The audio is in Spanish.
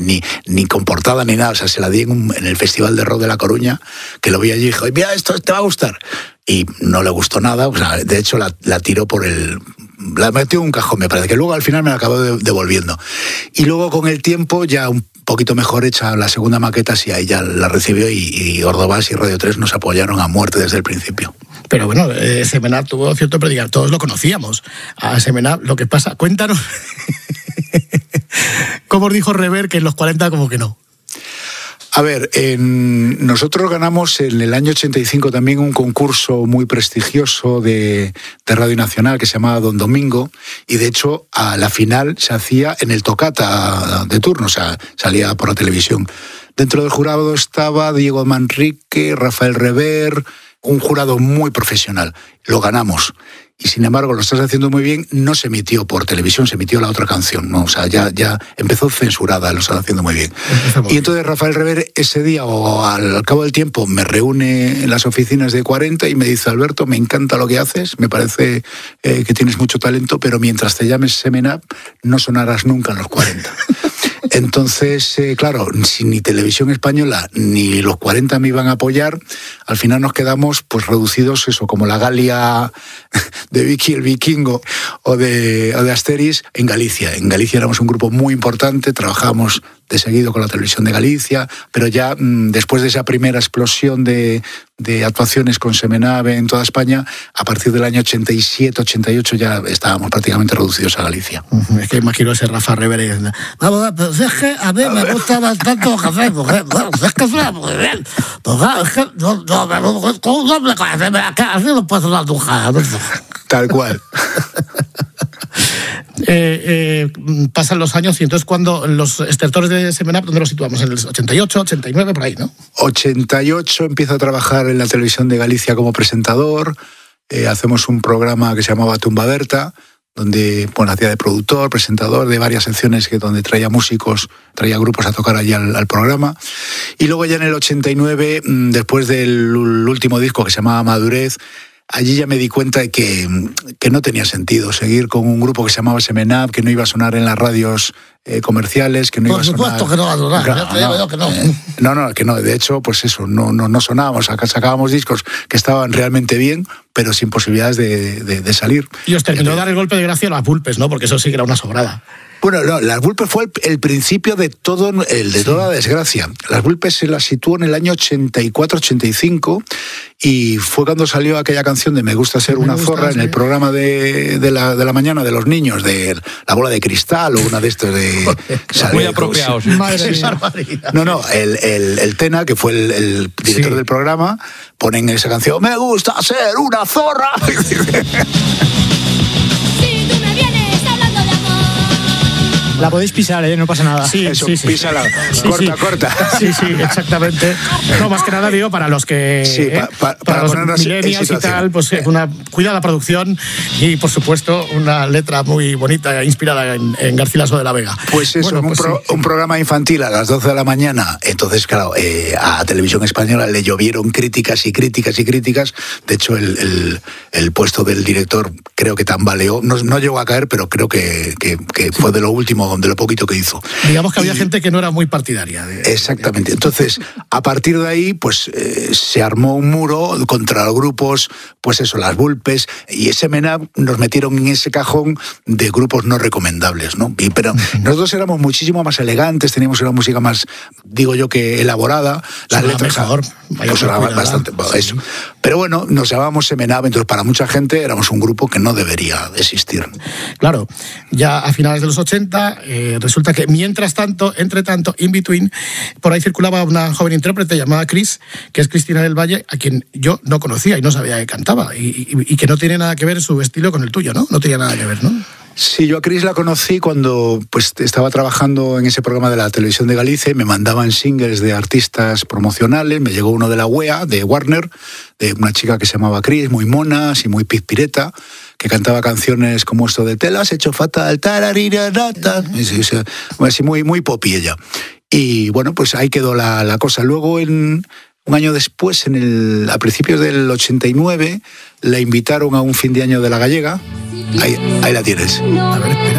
ni con portada ni nada. O sea, se la di en el Festival de Rock de La Coruña, que lo vi allí y dijo, mira, esto te va a gustar. Y no le gustó nada, o sea, de hecho la tiró la metió en un cajón, me parece, que luego al final me la acabó devolviendo. Y luego con el tiempo, ya un poquito mejor hecha la segunda maqueta, sí, ahí ya la recibió y Ordovás y Radio 3 nos apoyaron a muerte desde el principio. Pero bueno, Semenab tuvo cierto predicar, todos lo conocíamos. A Semenab, lo que pasa, cuéntanos, ¿cómo os dijo Rever que en los 40 como que no? A ver, nosotros ganamos en el año 85 también un concurso muy prestigioso de Radio Nacional que se llamaba Don Domingo, y de hecho a la final se hacía en el Tocata de turno, o sea, salía por la televisión. Dentro del jurado estaba Diego Manrique, Rafael Rever, un jurado muy profesional. Lo ganamos. Y sin embargo, Lo estás haciendo muy bien, no se emitió por televisión, se emitió la otra canción, ¿no? O sea, ya empezó censurada, Lo estás haciendo muy bien. Y entonces Rafael Rever ese día, o al cabo del tiempo, me reúne en las oficinas de 40 y me dice, Alberto, me encanta lo que haces, me parece que tienes mucho talento, pero mientras te llames Semenab, no sonarás nunca en los 40. Entonces, claro, si ni Televisión Española ni los 40 me iban a apoyar, al final nos quedamos pues reducidos, eso, como la Galia de Vicky el Vikingo o de Asterix en Galicia. En Galicia éramos un grupo muy importante, trabajábamos de seguido con la Televisión de Galicia, pero ya después de esa primera explosión de actuaciones con Semenab en toda España, a partir del año 87, 88 ya estábamos prácticamente reducidos a Galicia. Es que imagino ese Rafa Rever. Vamos, pero es que a mí me gusta bastante lo que hacéis, mujer. Es que suena muy bien. Pues claro, es que con un hombre con así no puedes hablar nunca. Tal cual. Pasan los años y entonces cuando los estertores de Semenab, ¿dónde los situamos? En el 88, 89, por ahí, ¿no? 88 empiezo a trabajar en la Televisión de Galicia como presentador. Hacemos un programa que se llamaba Tumba Berta, donde hacía de productor, presentador de varias secciones donde traía músicos, traía grupos a tocar allí al programa. Y luego ya en el 89, después del último disco que se llamaba Madurez, allí ya me di cuenta de que no tenía sentido seguir con un grupo que se llamaba Semenab, que no iba a sonar en las radios comerciales, que no iba a sonar... Por supuesto que no va a sonar, ya te digo yo que no. Que no, de hecho, pues eso, no sonábamos, sacábamos discos que estaban realmente bien, pero sin posibilidades de salir. Y os terminó de dar el golpe de gracia a las Vulpes, ¿no? Porque eso sí que era una sobrada. Bueno, no, Las Vulpes fue el principio de toda la desgracia. Las Vulpes se las situó en el año 84-85 y fue cuando salió aquella canción de Me gusta ser una zorra en el programa de la mañana de los niños, de La bola de cristal o una de estos de... Muy apropiados. Madre mía. No, el Tena, que fue el director del programa, ponen esa canción, Me gusta ser una zorra. La podéis pisar, no pasa nada. Sí, eso, sí. písala. Sí, corta. Sí, exactamente. No, más que nada digo, para los que... Sí, para los ponernos millennials y tal, pues cuida la producción y, por supuesto, una letra muy bonita, inspirada en Garcilaso de la Vega. Pues eso, un programa infantil a las 12 de la mañana. Entonces, claro, a Televisión Española le llovieron críticas y críticas y críticas. De hecho, el puesto del director creo que tambaleó. No llegó a caer, pero creo que fue de lo último, de lo poquito que hizo. Digamos que había gente que no era muy partidaria. Exactamente. Entonces, a partir de ahí, pues se armó un muro contra los grupos, pues eso, Las Vulpes, y Semenab nos metieron en ese cajón de grupos no recomendables, ¿no? Pero nosotros éramos muchísimo más elegantes, teníamos una música más, digo yo, que elaborada. Las letras mejor. Pues era bastante eso. Pero bueno, nos llamábamos Semenab, entonces para mucha gente éramos un grupo que no debería existir. Claro, ya a finales de los 80 resulta que entre tanto, in between, por ahí circulaba una joven intérprete llamada Cris, que es Cristina del Valle, a quien yo no conocía y no sabía que cantaba, y que no tiene nada que ver su estilo con el tuyo, ¿no? No tenía nada que ver, ¿no? Sí, yo a Cris la conocí cuando pues estaba trabajando en ese programa de la Televisión de Galicia y me mandaban singles de artistas promocionales. Me llegó uno de la UEA, de Warner, de una chica que se llamaba Cris, muy mona, así muy pizpireta, que cantaba canciones como esto de Te la has hecho fatal, tararirarata, así muy popi ella. Y bueno, pues ahí quedó la cosa. Luego un año después, a principios del 89, la invitaron a un fin de año de La Gallega. Ahí la tienes. A ver, espera.